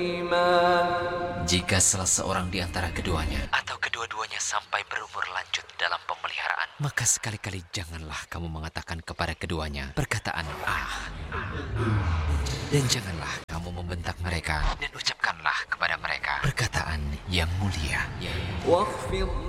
Jika salah seorang di antara keduanya atau kedua-duanya sampai berumur lanjut dalam pemeliharaan, maka sekali-kali janganlah kamu mengatakan kepada keduanya perkataan "ah". Dan janganlah kamu membentak mereka, dan ucapkanlah kepada mereka perkataan yang mulia.